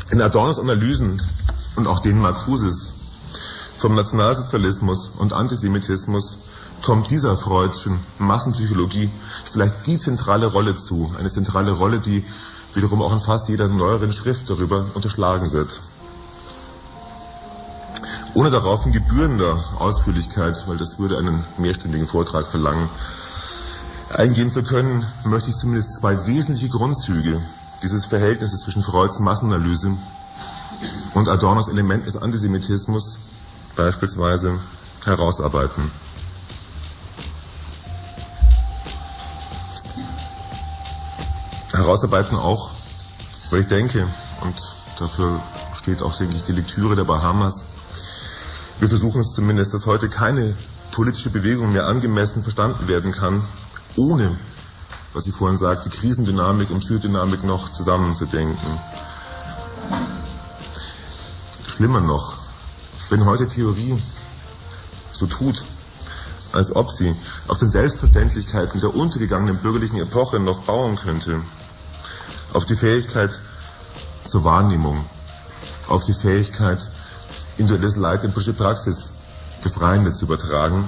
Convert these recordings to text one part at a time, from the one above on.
In Adornos Analysen und auch denen Marcuses vom Nationalsozialismus und Antisemitismus kommt dieser freudschen Massenpsychologie vielleicht die zentrale Rolle zu. Eine zentrale Rolle, die wiederum auch in fast jeder neueren Schrift darüber unterschlagen wird. Ohne darauf in gebührender Ausführlichkeit, weil das würde einen mehrstündigen Vortrag verlangen, eingehen zu können, möchte ich zumindest zwei wesentliche Grundzüge dieses Verhältnisses zwischen Freuds Massenanalyse und Adornos Element des Antisemitismus beispielsweise herausarbeiten. Herausarbeiten auch, weil ich denke, und dafür steht auch, denke ich, die Lektüre der Bahamas, wir versuchen es zumindest, dass heute keine politische Bewegung mehr angemessen verstanden werden kann, ohne, was ich vorhin sagte, Krisendynamik und Psychodynamik noch zusammenzudenken. Schlimmer noch, wenn heute Theorie so tut, als ob sie auf den Selbstverständlichkeiten der untergegangenen bürgerlichen Epoche noch bauen könnte, auf die Fähigkeit zur Wahrnehmung, auf die Fähigkeit, individuelles Leid in politische Praxis befreiende zu übertragen,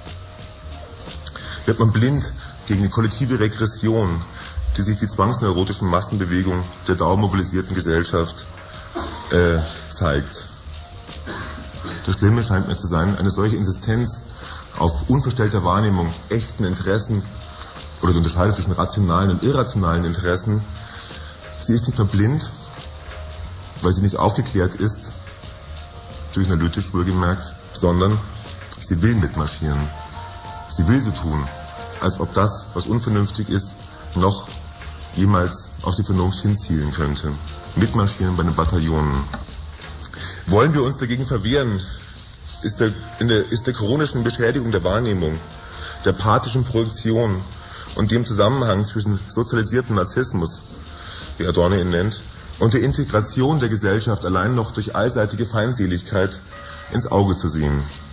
wird man blind gegen die kollektive Regression, die sich die zwangsneurotischen Massenbewegungen der dauermobilisierten Gesellschaft zeigt. Das Schlimme scheint mir zu sein, eine solche Insistenz auf unverstellter Wahrnehmung, echten Interessen oder die Unterscheidung zwischen rationalen und irrationalen Interessen. Sie ist nicht nur blind, weil sie nicht aufgeklärt ist, psychoanalytisch wohlgemerkt, sondern sie will mitmarschieren. Sie will so tun, als ob das, was unvernünftig ist, noch jemals auf die Vernunft hinzielen könnte. Mitmarschieren bei den Bataillonen. Wollen wir uns dagegen verwehren, ist der chronischen Beschädigung der Wahrnehmung, der pathischen Projektion und dem Zusammenhang zwischen sozialisiertem Narzissmus, wie Adorno ihn nennt, und der Integration der Gesellschaft allein noch durch allseitige Feindseligkeit ins Auge zu sehen.